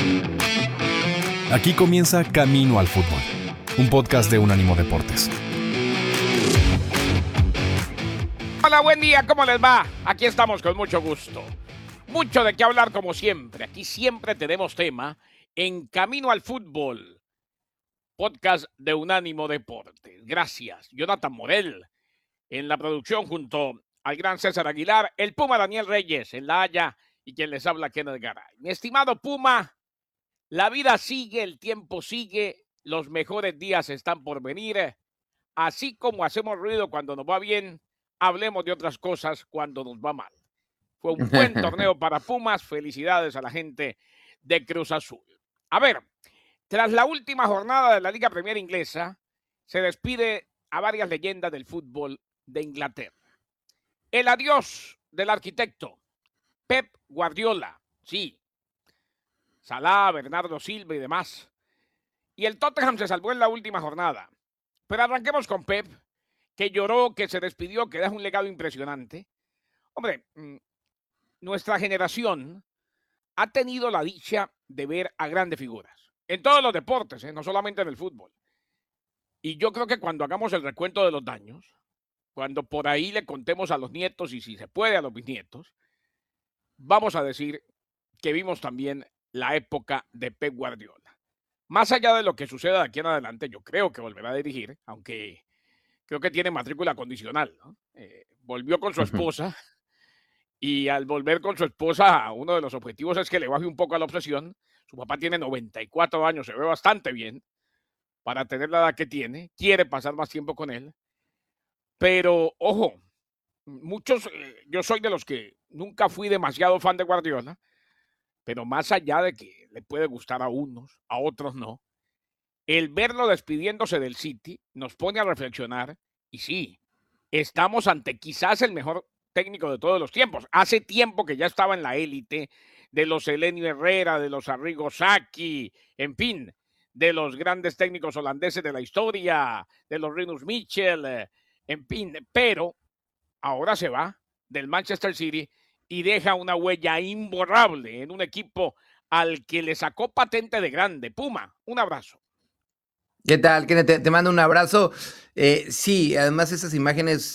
Aquí comienza Camino al Fútbol, un podcast de Unánimo Deportes. Hola, buen día, ¿cómo les va? Aquí estamos con mucho gusto. Mucho de qué hablar como siempre. Aquí siempre tenemos tema en Camino al Fútbol, podcast de Unánimo Deportes. Gracias, Jonathan Morel, en la producción junto al gran César Aguilar, el Puma Daniel Reyes en La Haya y quien les habla Kenneth Garay. Mi estimado Puma, la vida sigue, el tiempo sigue, los mejores días están por venir. Así como hacemos ruido cuando nos va bien, hablemos de otras cosas cuando nos va mal. Fue un buen torneo para Pumas. Felicidades a la gente de Cruz Azul. A ver, tras la última jornada de la Liga Premier Inglesa, se despide a varias leyendas del fútbol de Inglaterra. El adiós del arquitecto Pep Guardiola, sí, Salah, Bernardo Silva y demás. Y el Tottenham se salvó en la última jornada. Pero arranquemos con Pep, que lloró, que se despidió, que deja un legado impresionante. Hombre, nuestra generación ha tenido la dicha de ver a grandes figuras. En todos los deportes, no solamente en el fútbol. Y yo creo que cuando hagamos el recuento de los daños, cuando por ahí le contemos a los nietos y si se puede a los bisnietos, vamos a decir que vimos también la época de Pep Guardiola. Más allá de lo que suceda de aquí en adelante, yo creo que volverá a dirigir, aunque creo que tiene matrícula condicional, ¿no? Volvió con su esposa y al volver con su esposa, uno de los objetivos es que le baje un poco a la obsesión. Su papá tiene 94 años, se ve bastante bien para tener la edad que tiene, quiere pasar más tiempo con él, pero ojo, muchos, yo soy de los que nunca fui demasiado fan de Guardiola, pero más allá de que le puede gustar a unos, a otros no, el verlo despidiéndose del City nos pone a reflexionar y sí, estamos ante quizás el mejor técnico de todos los tiempos. Hace tiempo que ya estaba en la élite de los Elenio Herrera, de los Arrigo Sacchi, en fin, de los grandes técnicos holandeses de la historia, de los Rinus Michel, en fin, pero ahora se va del Manchester City y deja una huella imborrable en un equipo al que le sacó patente de grande. Puma, un abrazo. ¿Qué tal, Kenneth? Te mando un abrazo. Sí, además esas imágenes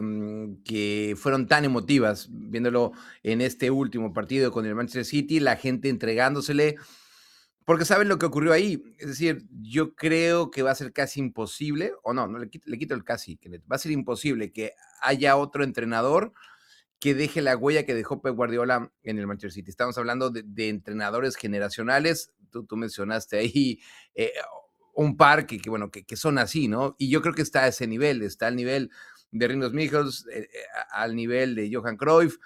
que fueron tan emotivas, viéndolo en este último partido con el Manchester City, la gente entregándosele, porque saben lo que ocurrió ahí. Es decir, yo creo que va a ser casi imposible, o no le quito el casi, Kenneth, va a ser imposible que haya otro entrenador que deje la huella que dejó Pep Guardiola en el Manchester City. Estamos hablando de entrenadores generacionales. Tú mencionaste ahí un par bueno, que son así, ¿no? Y yo creo que está a ese nivel, está al nivel de Rinus Michels, al nivel de Johan Cruyff.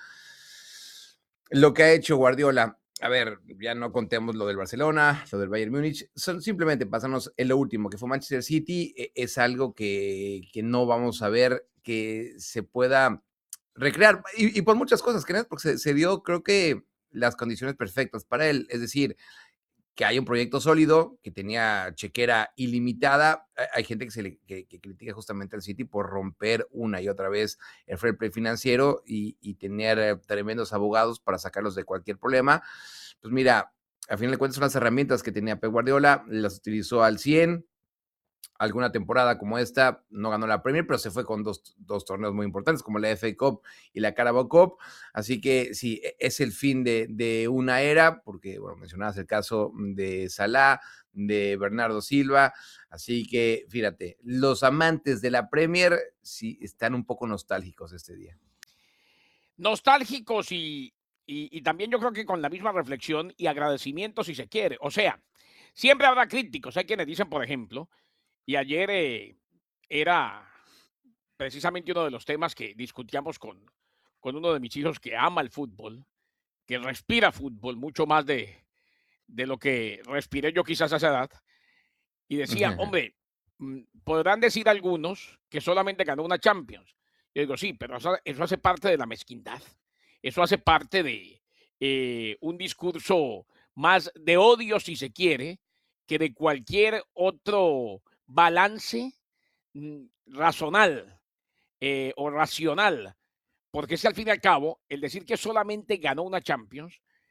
Lo que ha hecho Guardiola, a ver, ya no contemos lo del Barcelona, lo del Bayern Múnich, simplemente pasarnos en lo último, que fue Manchester City, es algo que no vamos a ver que se pueda recrear, y por muchas cosas, porque se dio, creo que, las condiciones perfectas para él, es decir, que hay un proyecto sólido, que tenía chequera ilimitada. Hay gente que critica justamente al City por romper una y otra vez el fair play financiero y tener tremendos abogados para sacarlos de cualquier problema. Pues mira, a final de cuentas son las herramientas que tenía Pep Guardiola, las utilizó al 100. Alguna temporada como esta no ganó la Premier, pero se fue con dos torneos muy importantes, como la FA Cup y la Carabao Cup. Así que sí, es el fin de una era, porque, bueno, mencionabas el caso de Salah, de Bernardo Silva. Así que, fíjate, los amantes de la Premier sí están un poco nostálgicos este día. Nostálgicos y también yo creo que con la misma reflexión y agradecimiento si se quiere. O sea, siempre habrá críticos. Hay quienes dicen, por ejemplo, y ayer era precisamente uno de los temas que discutíamos con uno de mis hijos que ama el fútbol, que respira fútbol mucho más de lo que respiré yo quizás a esa edad, y decía, hombre, podrán decir algunos que solamente ganó una Champions. Yo digo, sí, pero eso hace parte de la mezquindad. Eso hace parte de un discurso más de odio, si se quiere, que de cualquier otro balance razonal o racional. Porque es que al fin y al cabo, el decir que solamente ganó una Champions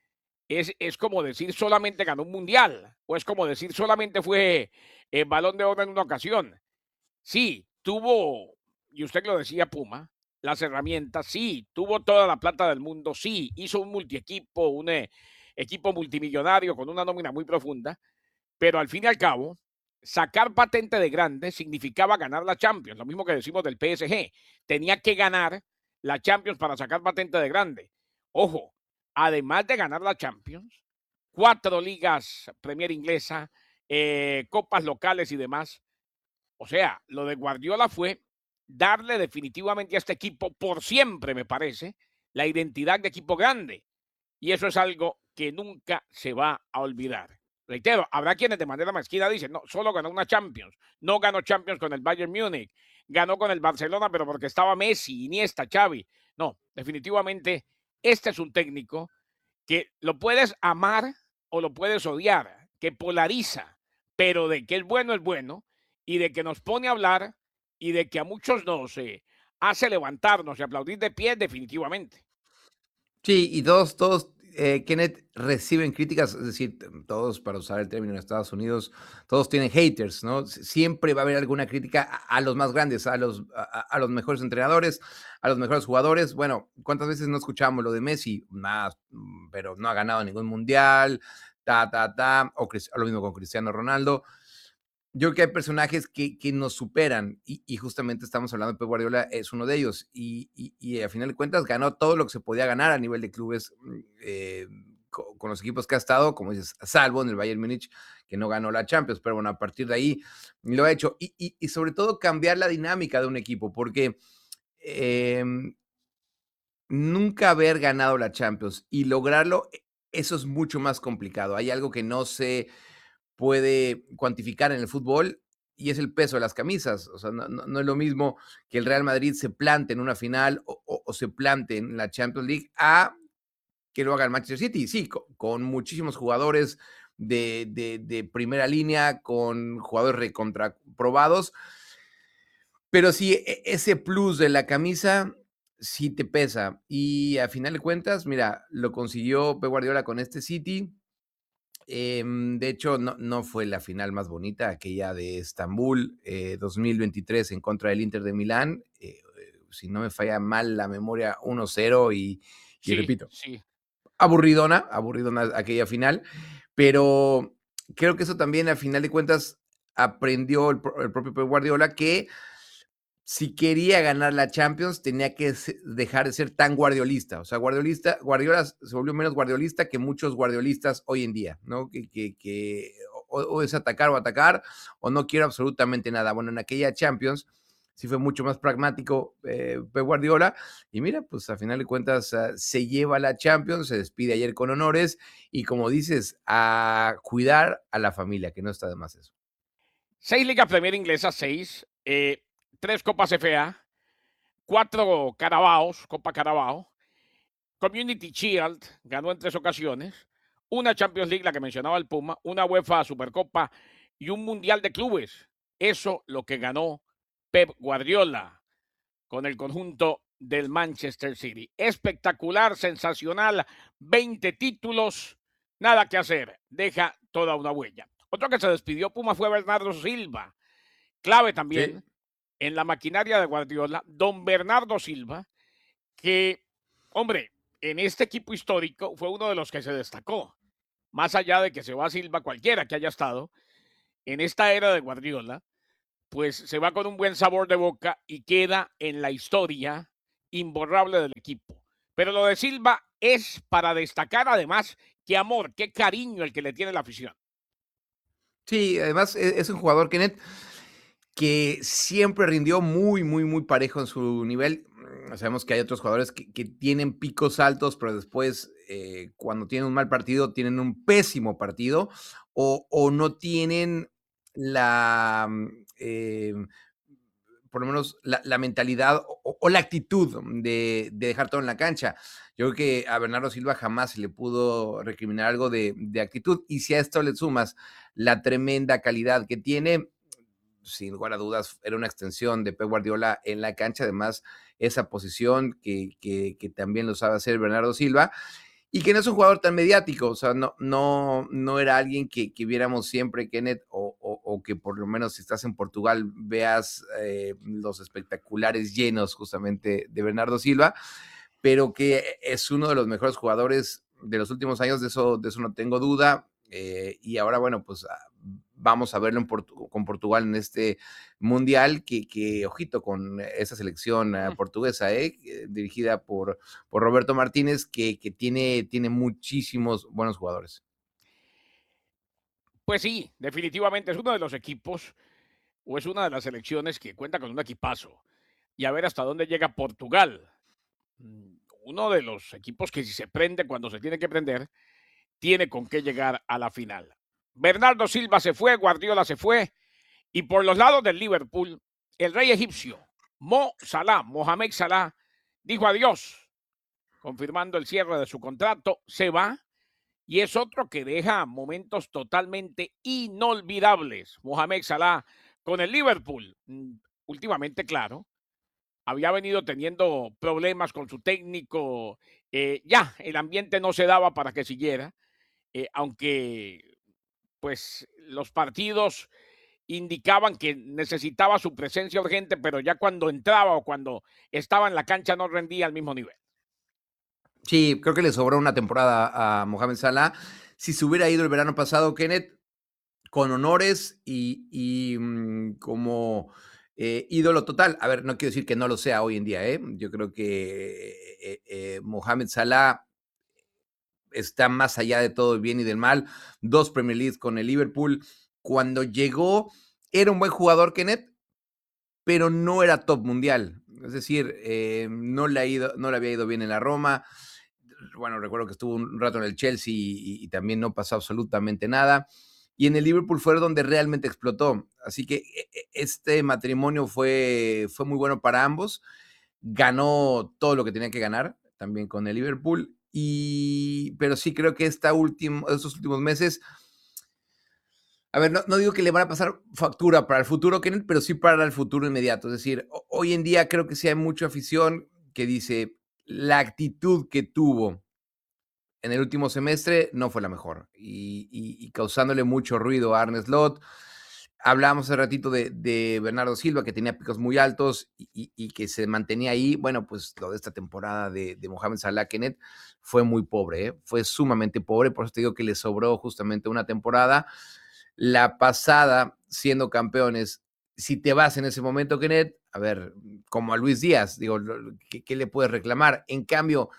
es como decir solamente ganó un mundial, o es como decir solamente fue el Balón de Oro en una ocasión. Sí, tuvo, y usted lo decía, Puma, las herramientas, sí, tuvo toda la plata del mundo, sí, hizo un multiequipo, un equipo multimillonario con una nómina muy profunda, pero al fin y al cabo, sacar patente de grande significaba ganar la Champions, lo mismo que decimos del PSG. Tenía que ganar la Champions para sacar patente de grande. Ojo, además de ganar la Champions, 4 ligas Premier inglesa, copas locales y demás. O sea, lo de Guardiola fue darle definitivamente a este equipo, por siempre me parece, la identidad de equipo grande. Y eso es algo que nunca se va a olvidar. Reitero, habrá quienes de manera mezquina dicen, no, solo ganó una Champions, no ganó Champions con el Bayern Múnich, ganó con el Barcelona, pero porque estaba Messi, Iniesta, Xavi. No, definitivamente este es un técnico que lo puedes amar o lo puedes odiar, que polariza, pero de que es bueno, y de que nos pone a hablar y de que a muchos nos hace levantarnos y aplaudir de pie, definitivamente. Sí, y Kenneth, reciben críticas, es decir, todos, para usar el término en Estados Unidos, todos tienen haters, ¿no? Siempre va a haber alguna crítica a los más grandes, a los mejores entrenadores, a los mejores jugadores. Bueno, ¿cuántas veces no escuchamos lo de Messi? Nada, pero no ha ganado ningún mundial, o lo mismo con Cristiano Ronaldo. Yo creo que hay personajes que nos superan y justamente estamos hablando de Pep Guardiola, es uno de ellos. Y a final de cuentas ganó todo lo que se podía ganar a nivel de clubes con los equipos que ha estado, como dices, salvo en el Bayern Múnich, que no ganó la Champions, pero bueno, a partir de ahí lo ha hecho. Y sobre todo cambiar la dinámica de un equipo, porque eh, nunca haber ganado la Champions y lograrlo, eso es mucho más complicado. Hay algo que no se puede cuantificar en el fútbol y es el peso de las camisas. O sea, no es lo mismo que el Real Madrid se plante en una final o se plante en la Champions League a que lo haga el Manchester City. Sí, con muchísimos jugadores de primera línea, con jugadores recontraprobados, pero sí, ese plus de la camisa sí te pesa. Y a final de cuentas, mira, lo consiguió Pep Guardiola con este City. De hecho, no fue la final más bonita, aquella de Estambul, 2023 en contra del Inter de Milán. Si no me falla mal la memoria, 1-0 y Sí, repito, sí. aburridona aquella final, pero creo que eso también, al final de cuentas, aprendió el propio Pep Guardiola que si quería ganar la Champions, tenía que dejar de ser tan guardiolista. O sea, Guardiola se volvió menos guardiolista que muchos guardiolistas hoy en día, ¿no? Que o es atacar, o no quiero absolutamente nada. Bueno, en aquella Champions sí fue mucho más pragmático Pep Guardiola. Y mira, pues a final de cuentas se lleva la Champions, se despide ayer con honores y como dices, a cuidar a la familia, que no está de más eso. 6 Ligas Premier inglesas, 6. 3 Copas FA, 4 Carabaos, Copa Carabao. Community Shield, ganó en 3 ocasiones. Una Champions League, la que mencionaba el Puma, una UEFA Supercopa y un Mundial de Clubes. Eso lo que ganó Pep Guardiola con el conjunto del Manchester City. Espectacular, sensacional, 20 títulos, nada que hacer, deja toda una huella. Otro que se despidió Puma fue Bernardo Silva, clave Sí. también en la maquinaria de Guardiola, don Bernardo Silva, que, hombre, en este equipo histórico fue uno de los que se destacó, más allá de que se va Silva, cualquiera que haya estado, en esta era de Guardiola, pues se va con un buen sabor de boca y queda en la historia imborrable del equipo. Pero lo de Silva es para destacar además qué amor, qué cariño el que le tiene la afición. Sí, además es un jugador, Kenneth, que siempre rindió muy parejo en su nivel. Sabemos que hay otros jugadores que tienen picos altos, pero después, cuando tienen un mal partido, tienen un pésimo partido o no tienen la, por lo menos la mentalidad o la actitud de dejar todo en la cancha. Yo creo que a Bernardo Silva jamás se le pudo recriminar algo de actitud. Y si a esto le sumas la tremenda calidad que tiene, sin lugar a dudas, era una extensión de Pep Guardiola en la cancha. Además, esa posición que también lo sabe hacer Bernardo Silva. y que no es un jugador tan mediático, o sea, no era alguien que viéramos siempre, Kenneth, o que por lo menos si estás en Portugal veas los espectaculares llenos justamente de Bernardo Silva, pero que es uno de los mejores jugadores de los últimos años, de eso no tengo duda. Y ahora, bueno, pues vamos a verlo con Portugal en este mundial, que ojito con esa selección portuguesa, dirigida por Roberto Martínez, que tiene muchísimos buenos jugadores. Pues sí, definitivamente es uno de los equipos o es una de las selecciones que cuenta con un equipazo. Y a ver hasta dónde llega Portugal. Uno de los equipos que si se prende cuando se tiene que prender, tiene con qué llegar a la final. Bernardo Silva se fue, Guardiola se fue, y por los lados del Liverpool, el rey egipcio, Mohamed Salah, dijo adiós, confirmando el cierre de su contrato, se va, y es otro que deja momentos totalmente inolvidables. Mohamed Salah con el Liverpool, últimamente, claro, había venido teniendo problemas con su técnico, ya el ambiente no se daba para que siguiera, aunque pues los partidos indicaban que necesitaba su presencia urgente, pero ya cuando entraba o cuando estaba en la cancha no rendía al mismo nivel. Sí, creo que le sobró una temporada a Mohamed Salah. Si se hubiera ido el verano pasado, Kenneth, con honores y como ídolo total. A ver, no quiero decir que no lo sea hoy en día, ¿eh? Yo creo que Mohamed Salah está más allá de todo el bien y del mal. 2 Premier League con el Liverpool. Cuando llegó, era un buen jugador, Kenneth, pero no era top mundial. Es decir, no le había ido bien en la Roma. Bueno, recuerdo que estuvo un rato en el Chelsea y también no pasó absolutamente nada. Y en el Liverpool fue donde realmente explotó. Así que este matrimonio fue muy bueno para ambos. Ganó todo lo que tenía que ganar también con el Liverpool. Pero sí creo que estos últimos meses, a ver, no digo que le van a pasar factura para el futuro, Kenneth, pero sí para el futuro inmediato. Es decir, hoy en día creo que sí hay mucha afición que dice la actitud que tuvo en el último semestre no fue la mejor y causándole mucho ruido a Arne Slot. Hablábamos hace ratito de Bernardo Silva, que tenía picos muy altos y que se mantenía ahí. Bueno, pues lo de esta temporada de Mohamed Salah, Kenneth, fue muy pobre, fue sumamente pobre. Por eso te digo que le sobró justamente una temporada. La pasada, siendo campeones, si te vas en ese momento, Kenneth, a ver, como a Luis Díaz, digo, ¿qué le puedes reclamar? En cambio,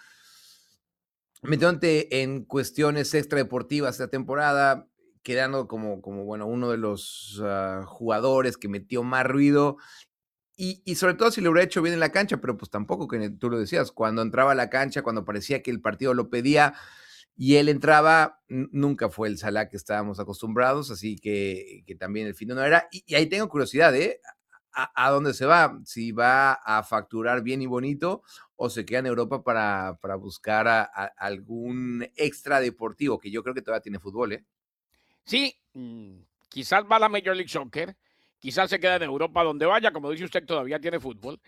metiéndote en cuestiones extradeportivas esta temporada, quedando como bueno, uno de los jugadores que metió más ruido y sobre todo si lo hubiera hecho bien en la cancha, pero pues tampoco, que tú lo decías, cuando entraba a la cancha, cuando parecía que el partido lo pedía y él entraba, nunca fue el Salah que estábamos acostumbrados, así que también el fin no era. Y ahí tengo curiosidad, ¿eh? ¿A dónde se va? Si va a facturar bien y bonito o se queda en Europa para buscar algún extra deportivo, que yo creo que todavía tiene fútbol, ¿eh? Sí, quizás va a la Major League Soccer, quizás se queda en Europa, donde vaya, como dice usted, todavía tiene fútbol.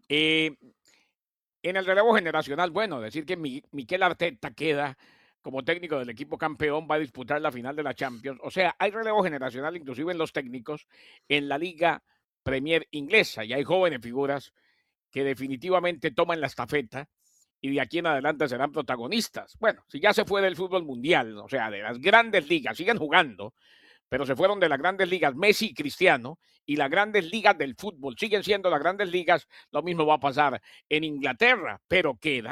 En el relevo generacional, bueno, decir que Mikel Arteta queda como técnico del equipo campeón, va a disputar la final de la Champions. O sea, hay relevo generacional inclusive en los técnicos en la Liga Premier inglesa y hay jóvenes figuras que definitivamente toman la estafeta y de aquí en adelante serán protagonistas. Bueno, si ya se fue del fútbol mundial, o sea, de las grandes ligas, siguen jugando, pero se fueron de las grandes ligas Messi y Cristiano, y las grandes ligas del fútbol siguen siendo las grandes ligas, lo mismo va a pasar en Inglaterra, pero queda